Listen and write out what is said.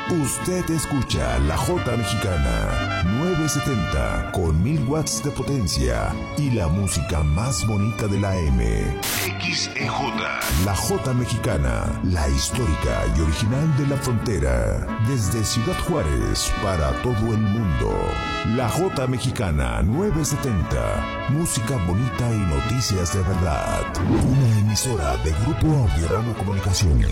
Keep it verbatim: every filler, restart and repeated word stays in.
Usted escucha la Jota Mexicana nueve setenta con mil watts de potencia y la música más bonita de la M. X E J. La Jota Mexicana, la histórica y original de la frontera. Desde Ciudad Juárez para todo el mundo. La Jota Mexicana nueve setenta. Música bonita y noticias de verdad. Una emisora de Grupo Audio Rama Comunicaciones.